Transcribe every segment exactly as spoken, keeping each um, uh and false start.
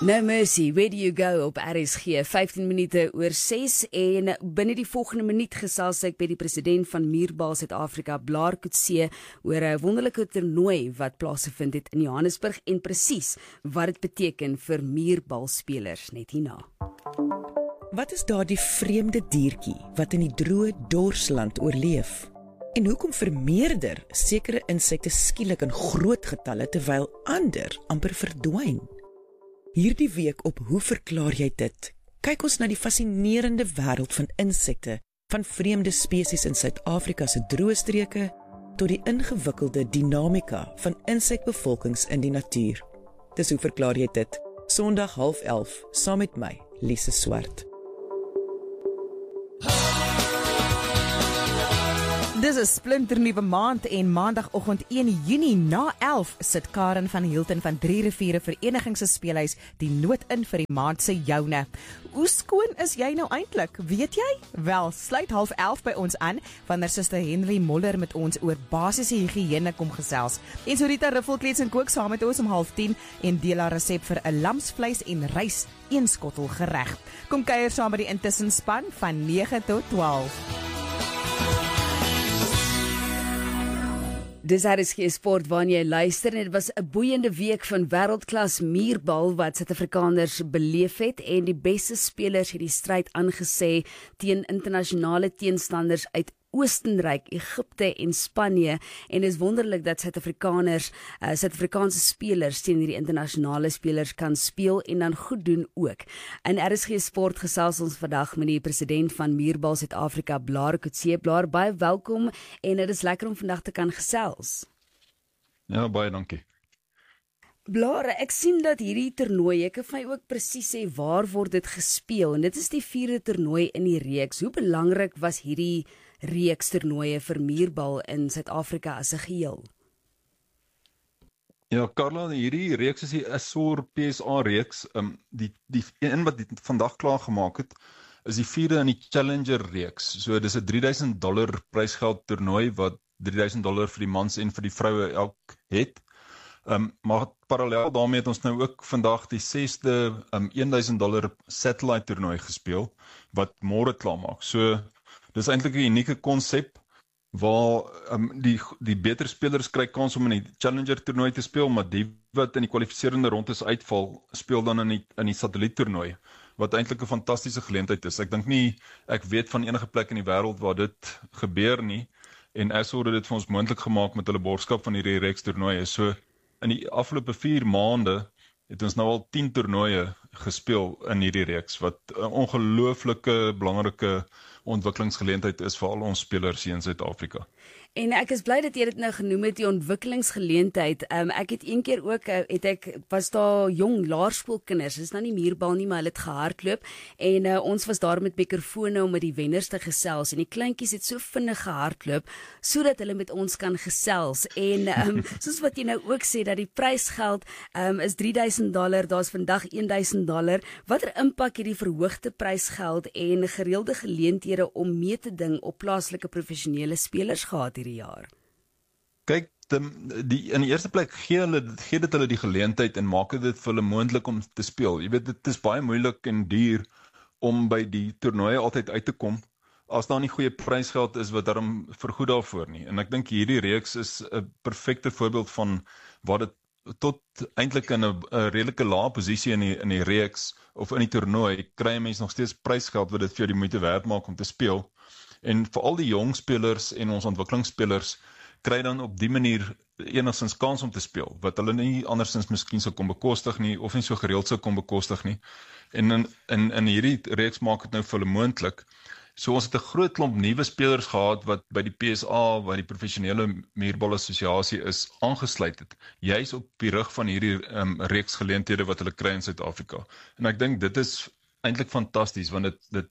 No Mercy, Where Do You Go op R S G, vyftien minute oor ses en binne die volgende minuut gesels ek by die president van Muurbal Suid-Afrika, Blaar Coetzee, oor 'n wonderlike toernooi wat plaasgevind het in Johannesburg en presies wat dit beteken vir Muurbal spelers net hierna. Wat is daar die vreemde diertjie wat in die droë dorsland oorleef? En hoekom vermeerder sekere insekte skielik in groot getalle terwyl ander amper verdwyn? Hierdie week op Hoe verklaar jy dit? Kyk ons na die fascinerende wêreld van insekte, van vreemde spesies in Suid-Afrika se droë streke tot die ingewikkelde dinamika van insekbevolkings in die natuur. Dis Hoe verklaar jy dit? Sondag half elf, saam met my, Lise Swart. Dis 'n splinternuwe maand en maandagooggend een Junie na elf sit Karen van Hilton van Drie Riviere Vereniging se speelhuis die noot in vir die maand se joune. Hoe skoon is jy nou eintlik? Weet jy? Wel, sluit half elf by ons aan wanneer Suster Henry Moller met ons oor basiese higiëne kom gesels. En so Rita Riffelkleeds en kook saam met ons om half tien en deel haar resep vir 'n lamsvleis en rys een skottel gereg. Kom kuier saam met die intussen span van nege tot twaalf. Dis R S G Sport waarna jy luister en dit was 'n boeiende week van wêreldklas muurbal wat Suid-Afrikaners beleef het en die beste spelers het die stryd aangesê teen internasionale teenstanders uit Oostenryk, Egipte en Spanje en dit is wonderlik dat Suid-Afrikaners, uh, Suid-Afrikaanse spelers teen hierdie internasionale spelers kan speel en dan goed doen ook. In R S G Sport gesels ons vandag met die president van Muurbal Suid-Afrika, Blaar Coetzee. Blaar, baie welkom en dit is lekker om vandag te kan gesels. Ja, baie dankie. Blaar, ek sien dat hierdie toernooi, ek kan vir my ook presies sê waar word dit gespeel en dit is die vierde toernooi in die reeks. Hoe belangrik was hierdie reeks toernooie vir muurbal in Suid-Afrika as 'n geheel? Ja, Carla, hierdie reeks is die Assor P S A reeks. Um, die, die een wat die vandag klaar gemaak het, is die vierde in die Challenger reeks. So dis 'n drie duisend dollar prysgeld toernooi wat drie duisend dollar vir die mans en vir die vroue elk het. Um, maar parallel daarmee het ons nou ook vandag die sesde um, een duisend dollar satellite toernooi gespeel wat môre klaar maak. So dis eintlik 'n unieke konsep waar um, die die beter spelers kry kans om in die Challenger toernooi te speel, maar die wat in die kwalifiserende rondes uitval, speel dan in die in die satelliet toernooi, wat eintlik 'n fantastiese geleentheid is. Ek dink nie ek weet van enige plek in die wêreld waar dit gebeur nie en Assor het dit vir ons moontlik gemaak met hulle borgskap van hierdie reeks toernooie. So in die afgelope vier maande het ons nou al tien toernooie gespeel in hierdie reeks, wat 'n ongelooflike belangrike ontwikkelingsgeleentheid is vir al ons spelers hier in Suid-Afrika. En ek is bly dat jy dit nou genoem het, die ontwikkelingsgeleentheid. Um, ek het een keer ook, het ek, was daar jong laerskoolkinders, dis nou nie muurbal nie, maar hulle het gehardloop, en uh, ons was daar met mikrofone om met die wenners te gesels, en die kleintjies het so vinnig gehardloop, so dat hulle met ons kan gesels, en um, soos wat jy nou ook sê, dat die prysgeld um, is drie duisend dollar, daar is vandag een duisend dollar, wat er impak het die verhoogde prysgeld en gereelde geleenthede om mee te ding op plaaslike professionele spelers gehad hierdie jaar? Kyk, die, in die eerste plek gee, hulle, gee dit hulle die geleentheid en maak dit vir hulle moontlik om te speel. Jy weet, dit is baie moeilik en duur om by die toernooie altyd uit te kom, as daar nie goeie prysgeld is wat daarom vergoed daarvoor nie. En ek dink hierdie reeks is 'n perfekte voorbeeld van wat dit tot eintlik in 'n redelike lae posisie in die, in die reeks of in die toernooi, kry 'n mens nog steeds prysgeld wat dit vir jou die moeite werd maak om te speel. En vir al die jong spelers en ons ontwikkelingsspelers kry dan op die manier enigstens kans om te speel, wat hulle nie andersins miskien sou kon bekostig nie, of nie so gereeld sou kon bekostig nie. En in, in, in hierdie reeks maak het nou vir hulle moontlik. So ons het 'n groot klomp nuwe spelers gehad wat by die P S A, wat die professionele muurbal assosiasie is, aangesluit het. Juis op die rug van hierdie um, reeks geleenthede wat hulle kry in Suid-Afrika. En ek dink dit is eintlik fantasties, want dit, dit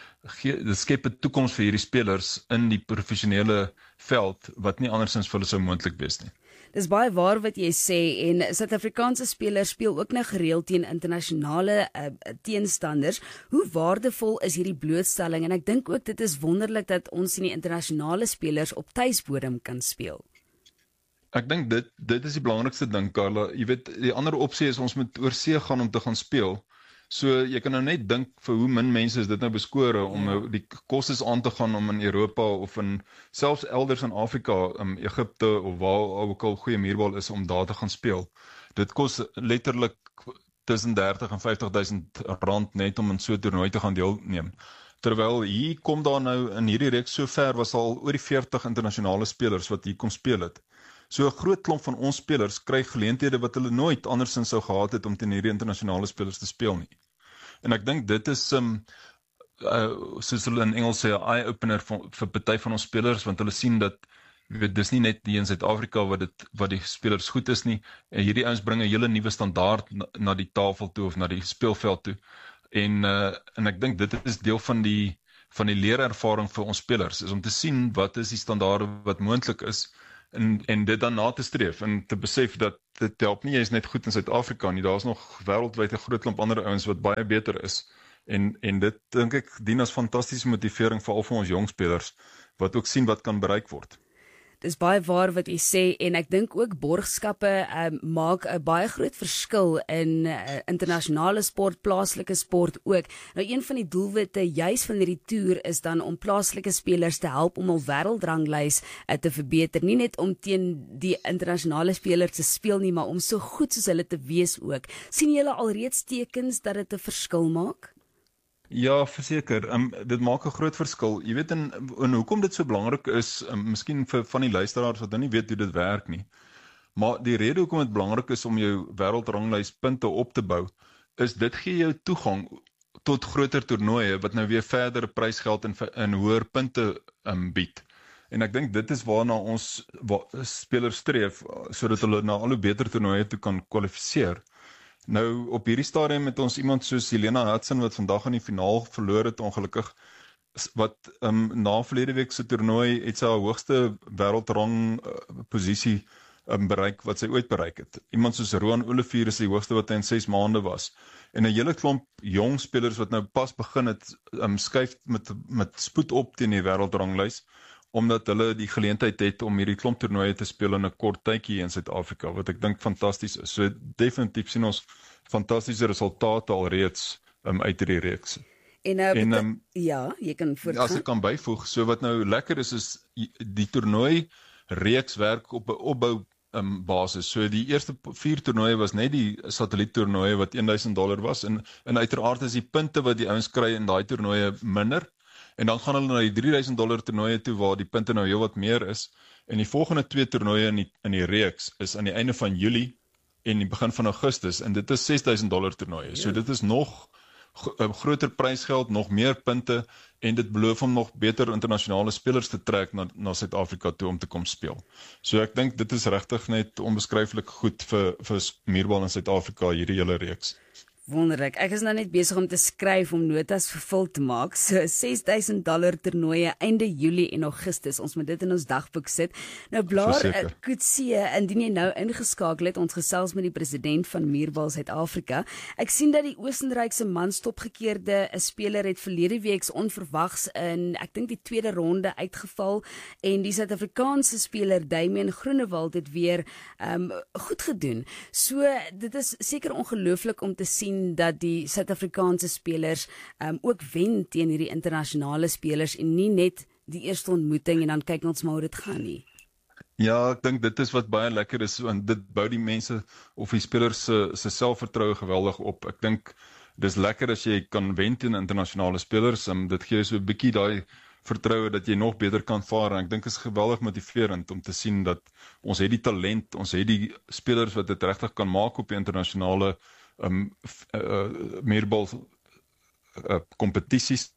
dit skep 'n toekoms vir hierdie spelers in die professionele veld wat nie andersins vir hulle sou moontlik wees nie. Dis baie waar wat jy sê en Suid-Afrikaanse spelers speel ook nou gereeld teen internasionale uh, teenstanders. Hoe waardevol is hierdie blootstelling en ek dink ook dit is wonderlik dat ons sien die internasionale spelers op tuisbodem kan speel. Ek dink dit dit is die belangrikste ding, Carla. Jy weet, die ander opsie is ons moet oor see gaan om te gaan speel. So jy kan nou net dink vir hoe min mense is dit nou beskore om nou die kostes aan te gaan om in Europa of in selfs elders in Afrika, in Egipte of waar ook al goeie muurbal is om daar te gaan speel. Dit kos letterlik tussen dertig en vyftig duisend rand net om in so 'n toernooi te gaan deelneem. Terwyl hier kom daar nou in hierdie reeks so ver was al oor die veertig internasionale spelers wat hier kom speel het. So 'n groot klomp van ons spelers kry geleenthede wat hulle nooit andersins sou gehad het om teen hierdie internasionale spelers te speel nie. En ek dink dit is um, uh, soos hulle in Engels sê, 'n eye-opener vir party van ons spelers, want hulle sien dat weet, dis nie net die in Suid-Afrika wat dit wat die spelers goed is nie. En hierdie ouens bring 'n hele nuwe standaard na, na die tafel toe of na die speelveld toe. En uh, en ek dink dit is deel van die van die leerervaring vir ons spelers, is om te sien wat is die standaarde wat moontlik is en en dit dan na te streef en te besef dat dit help nie jy is net goed in Suid-Afrika nie, daar's nog wêreldwyd 'n groot klomp ander ouens wat baie beter is. En en dit dink ek dien as fantastiese motivering vir al van ons jong spelers wat ook sien wat kan bereik word. Dis baie waar wat jy sê en ek dink ook borgskappe um, maak 'n baie groot verskil in uh, internasionale sport, plaaslike sport ook. Nou een van die doelwitte juis van hierdie toer is dan om plaaslike spelers te help om hul wêreldranglys uh, te verbeter, nie net om teen die internasionale spelers te speel nie, maar om so goed soos hulle te wees ook. Sien julle alreeds tekens dat dit 'n verskil maak? Ja, verseker. Um, dit maak 'n groot verskil. Jy weet en, en hoekom dit so belangrik is, um, miskien vir van die luisteraars wat nou nie weet hoe dit werk nie. Maar die rede hoekom dit belangrik is om jou wêreldranglys punte op te bou, is dit gee jou toegang tot groter toernooie wat nou weer verdere prysgeld en en hoër punte um, bied. En ek dink dit is waarna ons wa, spelers streef sodat hulle na al hoe beter toernooie toe kan kwalifiseer. Nou, op hierdie stadium het ons iemand soos Helena Hudson, wat vandag in die finaal verloor het, ongelukkig, wat um, na verlede week se toernooi het sy haar hoogste wêreldrang uh, posisie um, bereik wat sy ooit bereik het. Iemand soos Roan Olivier is die hoogste wat hy in ses maande was. En 'n hele klomp jong spelers wat nou pas begin het, um, skuif met, met spoed op teen die wêreldranglys, omdat hulle die geleentheid het om hierdie klomp toernooie te speel in 'n kort tydjie in Suid-Afrika, wat ek dink fantasties is. So definitief sien ons fantastiese resultate alreeds um, uit hierdie reeks. En, uh, en um, ja, jy kan voortgaan. As ek kan byvoeg, so wat nou lekker is, is die toernooi reeks werk op 'n opbou um, basis. So die eerste vier toernooie was net die satelliettoernooie wat duisend dollar was, en, en uiteraard is die punte wat die ouens kry in daai toernooie minder. En dan gaan hulle na die drie duisend dollar toernooie toe waar die punte nou heel wat meer is. En die volgende twee toernooie in die, in die reeks is aan die einde van Julie en die begin van Augustus. En dit is ses duisend dollar toernooie. Ja. So dit is nog groter prysgeld, nog meer punte en dit beloof om nog beter internasionale spelers te trek na, na Suid-Afrika toe om te kom speel. So ek dink dit is regtig net onbeskryflik goed vir, vir muurbal in Suid-Afrika hierdie hele reeks. Wonderlik. Ek is nou net besig om te skryf om notas vervul te maak. So ses duisend dollar toernooie einde Julie en Augustus. Ons moet dit in ons dagboek sit. Nou Blaar Coetzee, indien jy nou ingeskakel het, ons gesels met die president van Muurbal Suid-Afrika. Ek sien dat die Oostenrykse man stopgekeerde 'n speler het verlede week onverwags in ek dink die tweede ronde uitgeval en die Suid-Afrikaanse speler Damian Groenewald het weer um, goed gedoen. So dit is seker ongelooflik om te sien dat die Suid-Afrikaanse spelers um, ook wen teen hierdie internasionale spelers en nie net die eerste ontmoeting en dan kyk ons maar hoe dit gaan nie. Ja, ek dink dit is wat baie lekker is, want dit bou die mense of die spelers se se selfvertroue geweldig op. Ek dink dis lekker as jy kan wen teen internasionale spelers, um, dit gee so 'n bietjie daai vertroue dat jy nog beter kan vaar, en ek dink is geweldig motiverend om te sien dat ons het die talent, ons het die spelers wat dit regtig kan maak op die internasionale um, uh, muurbal uh, kompetisies.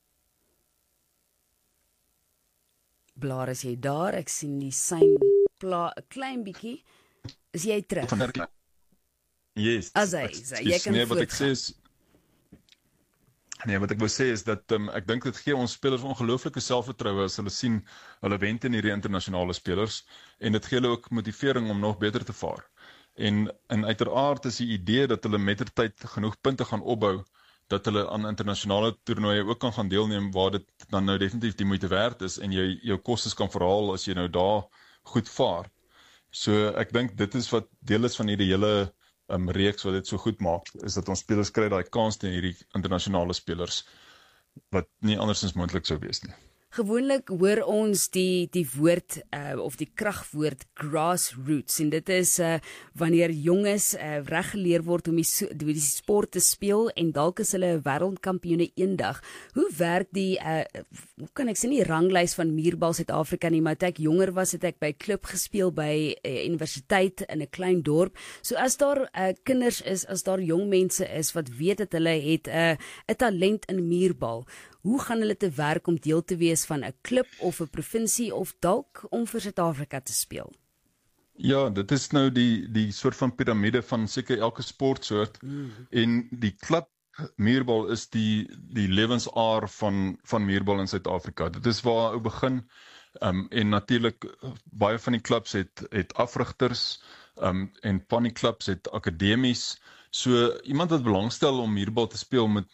Blaar, is jy daar? Ek sien die sein pla 'n klein bietjie. Is jy terug? Yes. As hy, jy kan nee, wat ek sê is Nee, wat ek wil sê is dat um, ek dink dit gee ons spelers ongelooflike selfvertroue as hulle sien hulle wen teen hierdie internasionale spelers, en dit gee hulle ook motivering om nog beter te vaar. En en uiteraard is die idee dat hulle mettertyd genoeg punte gaan opbou dat hulle aan internasionale toernooie ook kan gaan deelneem waar dit dan nou definitief die moeite werd is en jy jou kostes kan verhaal as jy nou daar goed vaar. So ek dink dit is wat deel is van hierdie hele um, reeks wat dit so goed maak, is dat ons spelers kry daai kans teen hierdie internasionale spelers wat nie andersins moontlik sou wees nie. Gewoonlik hoor ons die die woord uh, of die kragwoord grassroots en dit is uh, wanneer jonges uh, reg geleer word om die, so, die sport te speel en dalk is hulle wêreldkampioene eendag. Hoe werk die uh, hoe kan ek sê nie ranglys van muurbal Suid-Afrika nie, maar toe ek jonger was het ek by klub gespeel by uh, universiteit in 'n klein dorp. So as daar uh, kinders is, as daar jong mense is wat weet dat hulle het 'n uh, 'n talent in muurbal, hoe gaan hulle te werk om deel te wees van 'n klub of 'n provinsie of dalk om vir Suid-Afrika te speel? Ja, dit is nou die die soort van piramide van seker elke sportsoort mm. en die klub muurbal is die die lewensaar van van muurbal in Suid-Afrika. Dit is waar ou begin um, en natuurlik baie van die klubs het het afrigters um, en van die klubs het akademies. So iemand wat belangstel om muurbal te speel met